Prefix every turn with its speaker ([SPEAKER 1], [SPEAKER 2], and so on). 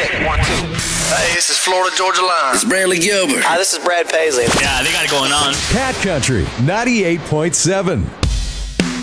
[SPEAKER 1] check. 1, 2. Hey, this is Florida Georgia Line.
[SPEAKER 2] It's Bradley Gilbert.
[SPEAKER 1] Hi, this is Brad Paisley.
[SPEAKER 3] Yeah, they got it going on.
[SPEAKER 4] Cat Country 98.7.